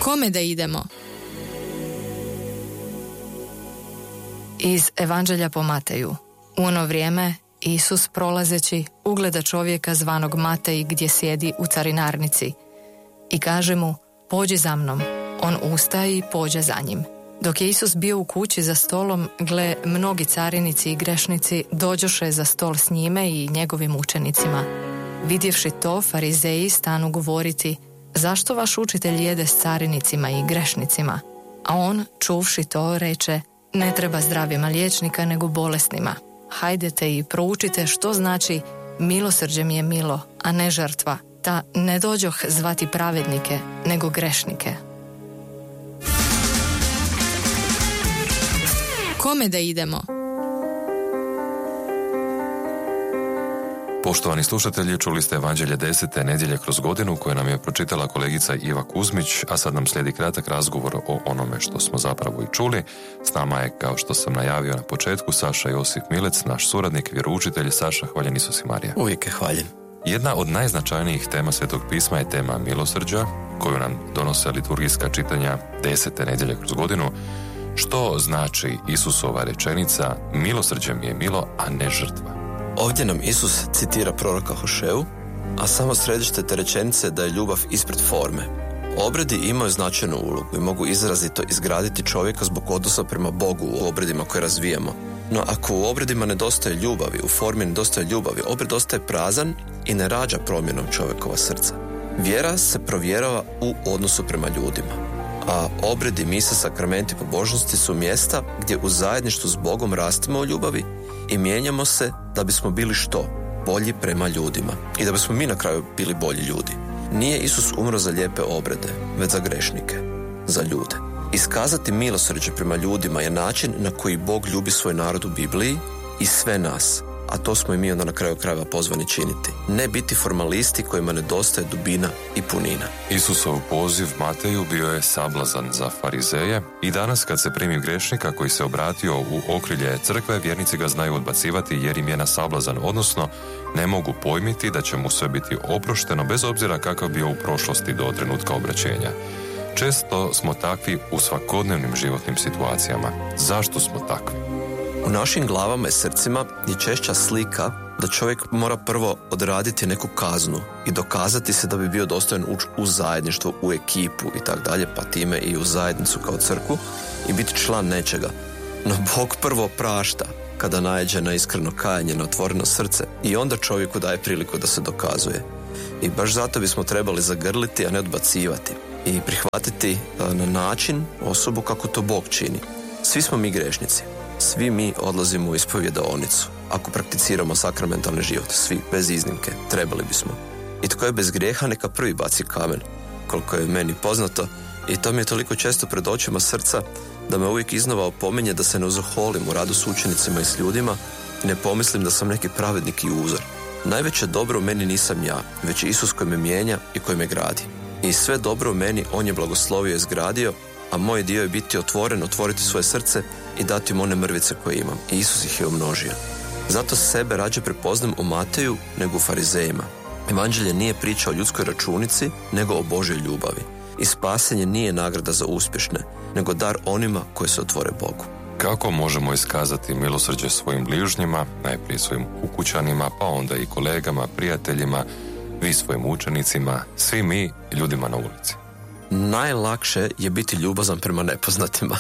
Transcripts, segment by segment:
Kome da idemo? Iz Evanđelja po Mateju. U ono vrijeme Isus, prolazeći, ugleda čovjeka zvanog Matej gdje sjedi u carinarnici i kaže mu: pođi za mnom. On ustaje i pođe za njim. Dok je Isus bio u kući za stolom, gle, mnogi carinici i grešnici dođoše za stol s njime i njegovim učenicima. Vidjevši to, farizeji stanu govoriti: zašto vaš učitelj jede s carinicima i grešnicima? A on, čuvši to, reče: ne treba zdravima liječnika, nego bolesnima. Hajdete i proučite što znači milosrđe mi je milo, a ne žrtva. Ta ne dođoh zvati pravednike, nego grešnike. Kome da idemo? Poštovani slušatelji, čuli ste Evanđelje 10. nedjelje kroz godinu koje nam je pročitala kolegica Iva Kuzmić, a sad nam slijedi kratak razgovor o onome što smo zapravo i čuli. S nama je, kao što sam najavio na početku, Saša Josip Milec, naš suradnik, vjeroučitelj. Saša, hvaljen Isus i Marija. Uvijek je hvaljen. Jedna od najznačajnijih tema Svetog pisma je tema milosrđa, koju nam donose liturgijska čitanja 10. nedjelje kroz godinu. Što znači Isusova rečenica: milosrđe mi je milo, a ne žrtva? Ovdje nam Isus citira proroka Hošeju, a samo središte te rečenice da je ljubav ispred forme. Obredi imaju značajnu ulogu i mogu izrazito izgraditi čovjeka zbog odnosa prema Bogu u obredima koje razvijamo. No ako u obredima nedostaje ljubavi, u formi nedostaje ljubavi, obred ostaje prazan i ne rađa promjenom čovjekova srca. Vjera se provjerava u odnosu prema ljudima, a obredi, mise, sakramenti, pobožnosti su mjesta gdje u zajedništvu s Bogom rastemo u ljubavi i mijenjamo se da bismo bili što? Bolji prema ljudima. I da bismo mi na kraju bili bolji ljudi. Nije Isus umro za lijepe obrede, već za grešnike, za ljude. Iskazati milosrđe prema ljudima je način na koji Bog ljubi svoj narod u Bibliji i sve nas, a to smo i mi onda na kraju krajeva pozvani činiti. Ne biti formalisti kojima nedostaje dubina i punina. Isusov poziv Mateju bio je sablazan za farizeje i danas kad se primi grešnika koji se obratio u okrilje crkve, vjernici ga znaju odbacivati jer im je na sablazan, odnosno ne mogu pojmiti da će mu sve biti oprošteno bez obzira kakav bio u prošlosti do trenutka obraćenja. Često smo takvi u svakodnevnim životnim situacijama. Zašto smo takvi? U našim glavama i srcima je češća slika da čovjek mora prvo odraditi neku kaznu i dokazati se da bi bio dostojan ući u zajedništvo, u ekipu i tak dalje, pa time i u zajednicu kao crkvu i biti član nečega. No Bog prvo prašta kada naiđe na iskreno kajanje, na otvoreno srce, i onda čovjeku daje priliku da se dokazuje. I baš zato bismo trebali zagrliti, a ne odbacivati i prihvatiti na način osobu kako to Bog čini. Svi smo mi grešnici. Svi mi odlazimo u ispovjedaonicu. Ako prakticiramo sakramentalni život, svi, bez iznimke, trebali bismo. I tko je bez grijeha, neka prvi baci kamen, koliko je meni poznato, i to mi je toliko često pred očima srca da me uvijek iznova opominje da se ne uzoholim u radu s učenicima i s ljudima i ne pomislim da sam neki pravednik i uzor. Najveće dobro u meni nisam ja, već Isus koji me mijenja i koji me gradi. I sve dobro u meni On je blagoslovio i izgradio, a moj dio je biti otvoren, otvoriti svoje srce i dati mu one mrvice koje imam. I Isus ih je umnožio. Zato sebe rađe prepoznam u Mateju nego u farizejima. Evanđelje nije priča o ljudskoj računici, nego o Božjoj ljubavi. I spasenje nije nagrada za uspješne, nego dar onima koji se otvore Bogu. Kako možemo iskazati milosrđe svojim bližnjima, najprije svojim ukućanima, pa onda i kolegama, prijateljima, vi svojim učenicima, svi mi ljudima na ulici? Najlakše je biti ljubazan prema nepoznatima.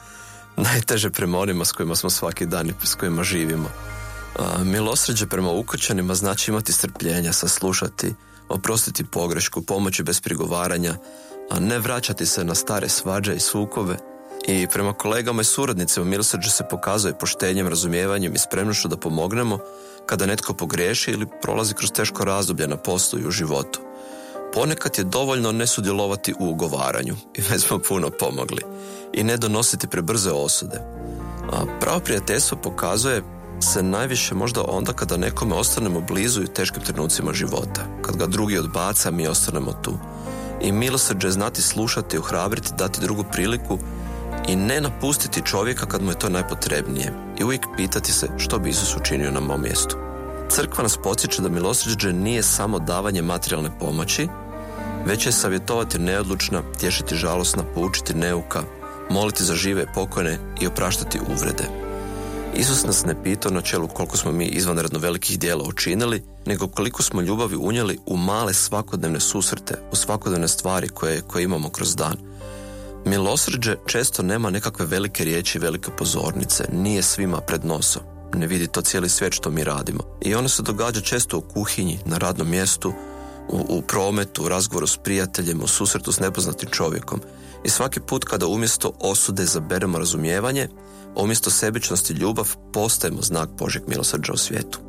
Najteže prema onima s kojima smo svaki dan i s kojima živimo. Milosrđe prema ukućanima znači imati strpljenja, saslušati, oprostiti pogrešku, pomoći bez prigovaranja, a ne vraćati se na stare svađe i sukobe. I prema kolegama i suradnicima milosrđe se pokazuje poštenjem, razumijevanjem i spremnošću da pomognemo kada netko pogriješi ili prolazi kroz teško razdoblje na poslu i u životu. Ponekad je dovoljno ne sudjelovati u ugovaranju i već smo puno pomogli i ne donositi prebrze osude. A pravo prijateljstvo pokazuje se najviše možda onda kada nekome ostanemo blizu u teškim trenucima života, kad ga drugi odbaca, mi ostanemo tu. I milosrđe je znati slušati, ohrabriti, dati drugu priliku i ne napustiti čovjeka kad mu je to najpotrebnije i uvijek pitati se što bi Isus učinio na mom mjestu. Crkva nas podsjeća da milosrđe nije samo davanje materijalne pomoći, Već je savjetovati neodlučna, tješiti žalosna, poučiti neuka, moliti za žive pokojne i opraštati uvrede. Isus nas ne pita u načelu koliko smo mi izvanredno velikih djela učinili, nego koliko smo ljubavi unijeli u male svakodnevne susrete, u svakodnevne stvari koje imamo kroz dan. Milosrđe često nema nekakve velike riječi, velike pozornice, nije svima pred nosom. Ne vidi to cijeli svijet što mi radimo. I ono se događa često u kuhinji, na radnom mjestu, u prometu, u razgovoru s prijateljem, u susretu s nepoznatim čovjekom. I svaki put kada umjesto osude zaberemo razumijevanje, umjesto sebičnosti ljubav, postajemo znak Božjeg milosrđa u svijetu.